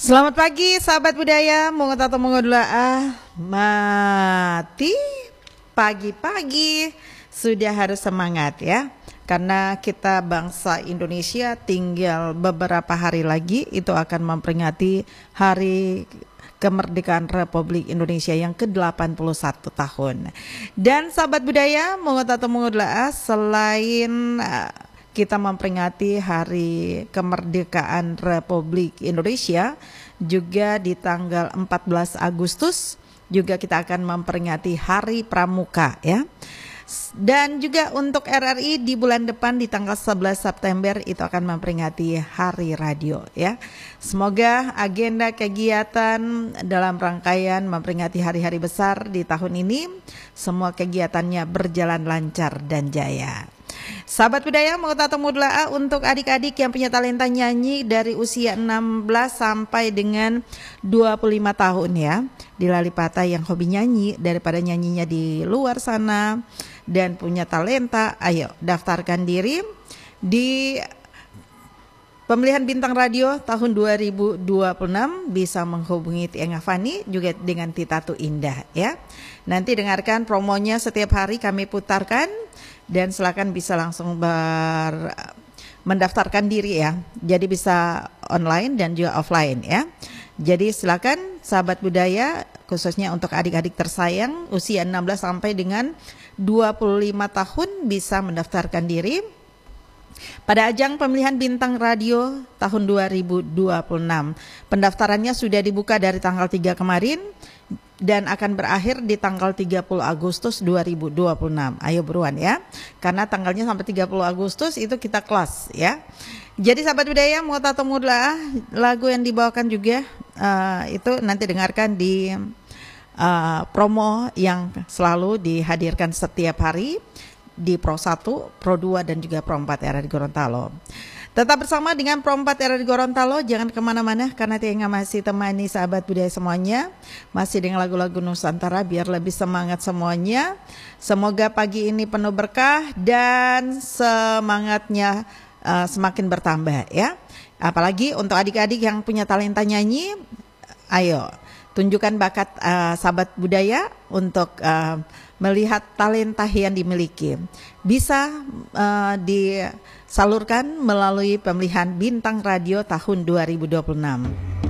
Selamat pagi sahabat budaya, mungut atau mungut mati pagi-pagi sudah harus semangat ya. Karena kita bangsa Indonesia tinggal beberapa hari lagi itu akan memperingati hari kemerdekaan Republik Indonesia yang ke-81 tahun. Dan sahabat budaya, mungut atau mungut selain kita memperingati hari kemerdekaan Republik Indonesia, juga di tanggal 14 Agustus juga kita akan memperingati Hari Pramuka ya. Dan juga untuk RRI di bulan depan di tanggal 11 September itu akan memperingati Hari Radio ya. Semoga agenda kegiatan dalam rangkaian memperingati hari-hari besar di tahun ini semua kegiatannya berjalan lancar dan jaya. Sahabat budaya, mungut atau mungut untuk adik-adik yang punya talenta nyanyi dari usia 16 sampai dengan 25 tahun ya. Di Lalipata yang hobi nyanyi daripada nyanyinya di luar sana dan punya talenta, ayo daftarkan diri di pemilihan bintang radio tahun 2026. Bisa menghubungi Tiang Fani juga dengan Titatu Indah ya. Nanti dengarkan promonya setiap hari kami putarkan dan silakan bisa langsung mendaftarkan diri ya. Jadi bisa online dan juga offline ya. Jadi silakan sahabat budaya khususnya untuk adik-adik tersayang usia 16 sampai dengan 25 tahun bisa mendaftarkan diri pada ajang pemilihan bintang radio tahun 2026. Pendaftarannya sudah dibuka dari tanggal 3 kemarin dan akan berakhir di tanggal 30 Agustus 2026. Ayo buruan ya. Karena tanggalnya sampai 30 Agustus itu kita kelas ya. Jadi sahabat budaya, mungut atau mungut lagu yang dibawakan juga itu nanti dengarkan di promo yang selalu dihadirkan setiap hari di Pro 1, Pro 2 dan juga Pro 4 RRI Gorontalo. Tetap bersama dengan Pro 4 RRI Gorontalo, jangan kemana-mana karena Tiang masih temani sahabat budaya semuanya. Masih dengan lagu-lagu Nusantara biar lebih semangat semuanya. Semoga pagi ini penuh berkah dan semangatnya semakin bertambah ya. Apalagi untuk adik-adik yang punya talenta nyanyi, ayo tunjukkan bakat sahabat budaya untuk melihat talenta yang dimiliki. Bisa disalurkan melalui pemilihan bintang radio tahun 2026.